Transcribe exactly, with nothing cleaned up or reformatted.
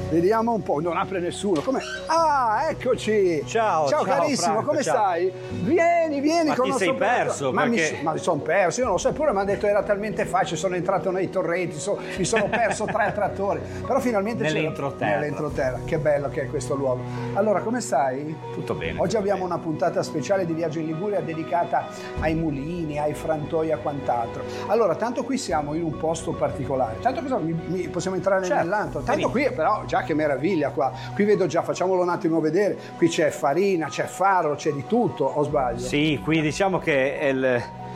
Vediamo un po', non apre nessuno. Come? Ah, eccoci! Ciao, ciao, ciao carissimo, Franco, come ciao. stai? Vieni, vieni Ma con ti il nostro sei perso, ma perché- mi, ma mi sono perso, io non lo so, eppure mi hanno detto era talmente facile, sono entrato nei torrenti, so- mi sono perso tra i trattori, però finalmente c'era- Nell'entroterra. nell'entroterra. Che bello che è questo luogo. Allora, come stai? Tutto bene. Oggi tutto abbiamo bene. una puntata speciale di Viaggio in Liguria dedicata ai mulini, ai frantoi e a quant'altro. Allora, tanto qui siamo in un posto particolare. Tanto cosa mi, mi- possiamo entrare Certo, nell'antro? Tanto venite. qui, però, già che meraviglia qua. Qui vedo già, facciamolo un attimo vedere. Qui c'è farina, c'è farro, c'è di tutto, o sbaglio? Sì, qui diciamo che è il,